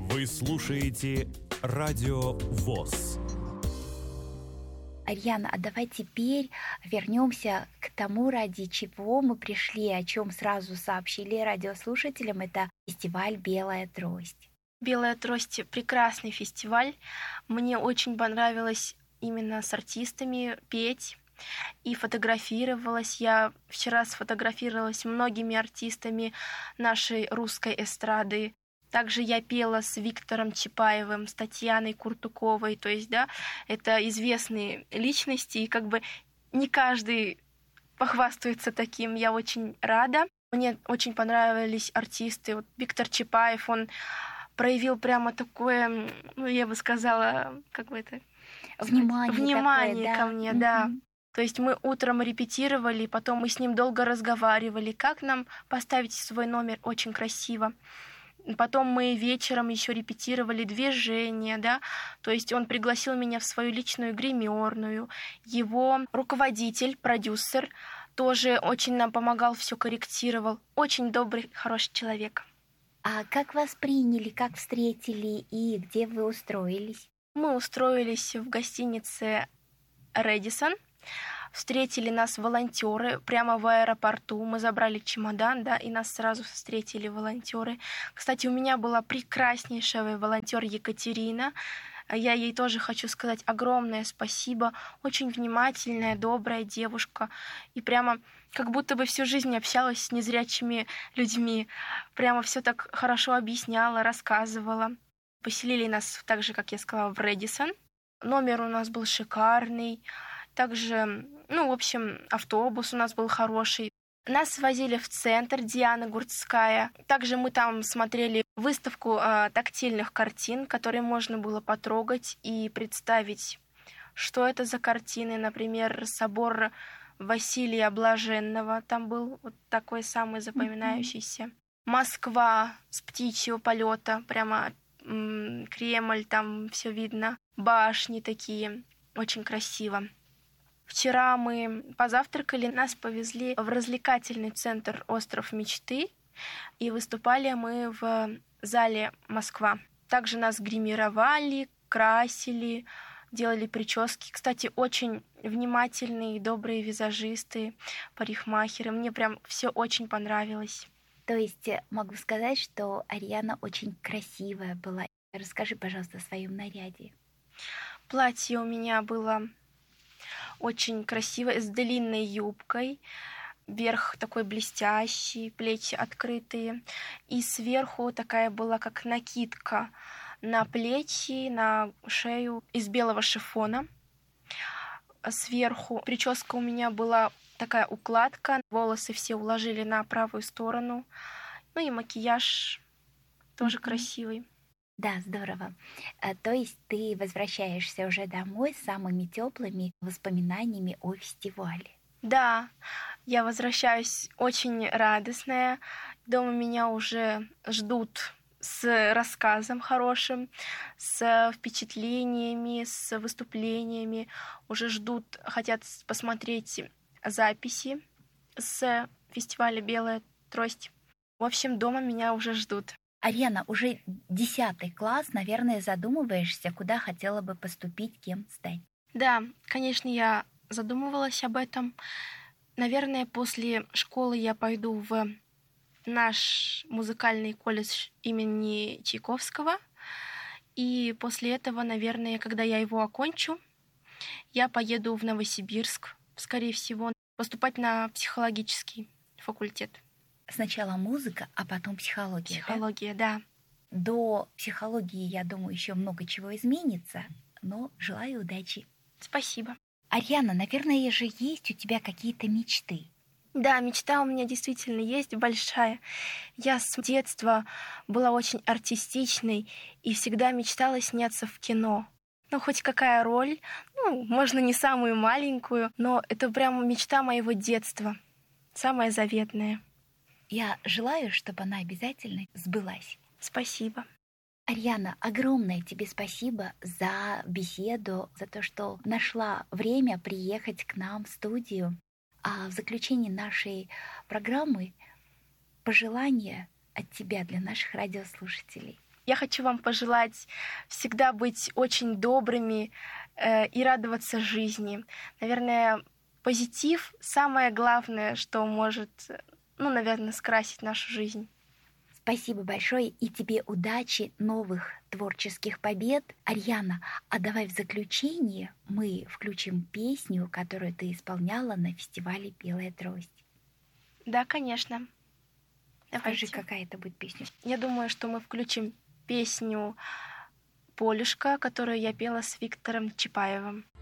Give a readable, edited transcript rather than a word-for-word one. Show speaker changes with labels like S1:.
S1: Вы слушаете Радио ВОС.
S2: Арьяна, а давай теперь вернемся к тому, ради чего мы пришли, о чем сразу сообщили радиослушателям. Это фестиваль «Белая трость».
S3: «Белая трость» — прекрасный фестиваль. Мне очень понравилось именно с артистами петь. И фотографировалась. Я вчера сфотографировалась с многими артистами нашей русской эстрады. Также я пела с Виктором Чапаевым, с Татьяной Куртуковой. То есть, да, это известные личности, и как бы не каждый похвастается таким. Я очень рада. Мне очень понравились артисты. Вот Виктор Чапаев, он проявил прямо такое, я бы сказала, как бы это... Внимание такое, ко мне, да. То есть мы утром репетировали, потом мы с ним долго разговаривали, как нам поставить свой номер очень красиво. Потом мы вечером еще репетировали движения, да, то есть он пригласил меня в свою личную гримерную. Его руководитель, продюсер, тоже очень нам помогал, все корректировал. Очень добрый, хороший человек.
S2: А как вас приняли, как встретили и где вы устроились?
S3: Мы устроились в гостинице «Рэдисон». Встретили нас волонтеры прямо в аэропорту. Мы забрали чемодан, да, и нас сразу встретили волонтеры. Кстати, у меня была прекраснейшая волонтер Екатерина. Я ей тоже хочу сказать огромное спасибо. Очень внимательная, добрая девушка. И прямо как будто бы всю жизнь общалась с незрячими людьми. Прямо все так хорошо объясняла, рассказывала. Поселили нас так же, как я сказала, в «Рэдисон». Номер у нас был шикарный. Также, в общем, автобус у нас был хороший. Нас свозили в центр, Диана Гурцкая. Также мы там смотрели выставку тактильных картин, которые можно было потрогать и представить, что это за картины. Например, собор Василия Блаженного там был, вот такой самый запоминающийся. Москва с птичьего полета, прямо Кремль, там все видно. Башни такие, очень красиво. Вчера мы позавтракали, нас повезли в развлекательный центр «Остров мечты», и выступали мы в зале «Москва». Также нас гримировали, красили, делали прически. Кстати, очень внимательные, добрые визажисты, парикмахеры. Мне прям все очень понравилось.
S2: То есть могу сказать, что Арьяна очень красивая была. Расскажи, пожалуйста, о своем наряде.
S3: Платье у меня было очень красивое, с длинной юбкой. Верх такой блестящий, плечи открытые. И сверху такая была как накидка на плечи, на шею из белого шифона. Сверху прическа у меня была такая укладка. Волосы все уложили на правую сторону. И макияж тоже красивый.
S2: Да, здорово. То есть ты возвращаешься уже домой с самыми теплыми воспоминаниями о фестивале.
S3: Да, я возвращаюсь очень радостная. Дома меня уже ждут с рассказом хорошим, с впечатлениями, с выступлениями. Уже ждут, хотят посмотреть записи с фестиваля «Белая трость». В общем, дома меня уже ждут.
S2: Арьяна, уже 10 класс, наверное, задумываешься, куда хотела бы поступить, кем стать?
S3: Да, конечно, я задумывалась об этом. Наверное, после школы я пойду в наш музыкальный колледж имени Чайковского. И после этого, наверное, когда я его окончу, я поеду в Новосибирск, скорее всего, поступать на психологический факультет.
S2: Сначала музыка, а потом психология.
S3: Психология, да?
S2: До психологии, я думаю, еще много чего изменится, но желаю удачи.
S3: Спасибо.
S2: Арьяна, наверное, же есть у тебя какие-то мечты?
S3: Да, мечта у меня действительно есть большая. Я с детства была очень артистичной и всегда мечтала сняться в кино. Хоть какая роль, можно не самую маленькую, но это прям мечта моего детства, самая заветная.
S2: Я желаю, чтобы она обязательно сбылась.
S3: Спасибо.
S2: Арьяна, огромное тебе спасибо за беседу, за то, что нашла время приехать к нам в студию. А в заключении нашей программы пожелания от тебя для наших радиослушателей.
S3: Я хочу вам пожелать всегда быть очень добрыми и радоваться жизни. Наверное, позитив — самое главное, что может, наверное, скрасить нашу жизнь.
S2: Спасибо большое и тебе удачи, новых творческих побед. Арьяна, а давай в заключение мы включим песню, которую ты исполняла на фестивале «Белая трость».
S3: Да, конечно.
S2: Скажи,
S3: Давайте.
S2: какая это будет песня?
S3: Я думаю, что мы включим песню «Полюшка», которую я пела с Виктором Чапаевым.